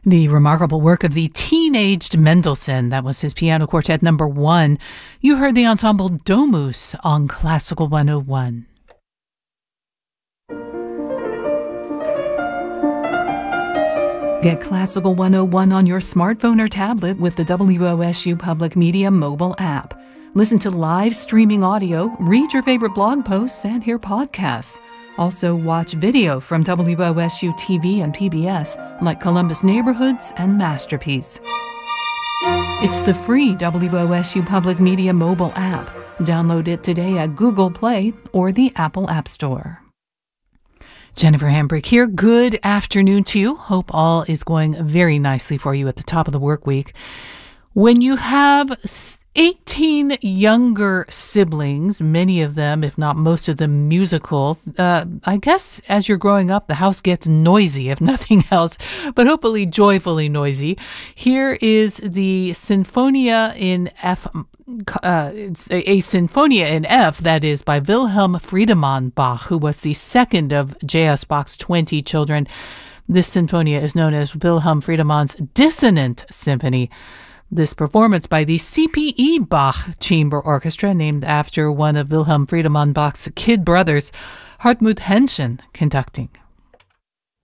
The remarkable work of the teenaged Mendelssohn. That was his Piano Quartet number 1. You heard the ensemble Domus on Classical 101. Get Classical 101 on your smartphone or tablet with the WOSU Public Media mobile app. Listen to live streaming audio, read your favorite blog posts, and hear podcasts. Also, watch video from WOSU TV and PBS, like Columbus Neighborhoods and Masterpiece. It's the free WOSU Public Media mobile app. Download it today at Google Play or the Apple App Store. Jennifer Hambrick here. Good afternoon to you. Hope all is going very nicely for you at the top of the work week. When you have 18 younger siblings, many of them, if not most of them, musical, I guess as you're growing up, the house gets noisy, if nothing else, but hopefully joyfully noisy. Here is the Sinfonia in F. It's a Sinfonia in F, that is, by Wilhelm Friedemann Bach, who was the second of J.S. Bach's 20 children. This Sinfonia is known as Wilhelm Friedemann's Dissonant Symphony. This performance by the CPE Bach Chamber Orchestra, named after one of Wilhelm Friedemann Bach's kid brothers, Hartmut Henschen, conducting.